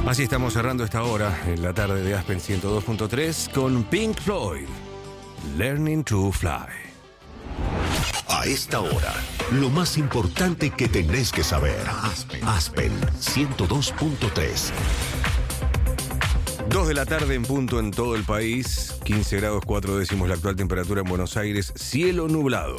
Así estamos cerrando esta hora en la tarde de Aspen 102.3 con Pink Floyd, Learning to Fly. A esta hora, lo más importante que tenés que saber. Aspen 102.3. 2 de la tarde en punto en todo el país, 15 grados 4 décimos la actual temperatura en Buenos Aires, cielo nublado.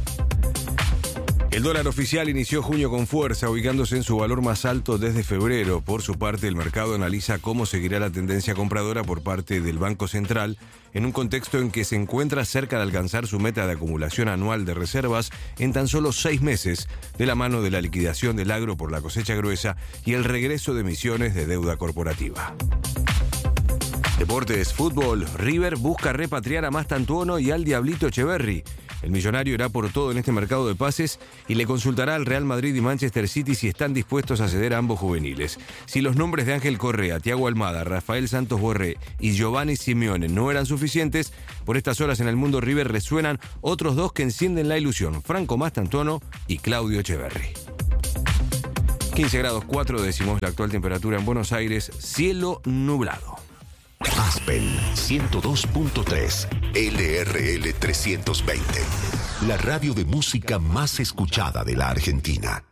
El dólar oficial inició junio con fuerza, ubicándose en su valor más alto desde febrero. Por su parte, el mercado analiza cómo seguirá la tendencia compradora por parte del Banco Central, en un contexto en que se encuentra cerca de alcanzar su meta de acumulación anual de reservas en tan solo 6 meses, de la mano de la liquidación del agro por la cosecha gruesa y el regreso de emisiones de deuda corporativa. Deportes, fútbol, River busca repatriar a Mastantuono y al Diablito Echeverri. El millonario irá por todo en este mercado de pases y le consultará al Real Madrid y Manchester City si están dispuestos a ceder a ambos juveniles. Si los nombres de Ángel Correa, Thiago Almada, Rafael Santos Borré y Giovanni Simeone no eran suficientes, por estas horas en el mundo River resuenan otros dos que encienden la ilusión: Franco Mastantuono y Claudio Echeverri. 15 grados 4 décimos la actual temperatura en Buenos Aires, cielo nublado. Aspen 102.3 LRL 320. La radio de música más escuchada de la Argentina.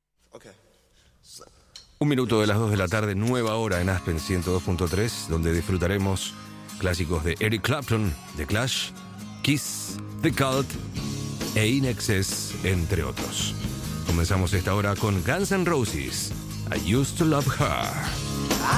Un minuto de las 2 de la tarde, nueva hora en Aspen 102.3, donde disfrutaremos clásicos de Eric Clapton, The Clash, Kiss, The Cult e In Excess, entre otros. Comenzamos esta hora con Guns N' Roses, I Used to Love Her.